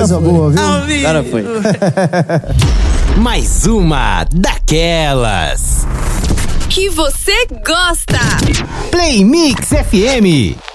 coisa boa, viu? Agora foi. Mais uma daquelas que você gosta. Play Mix FM.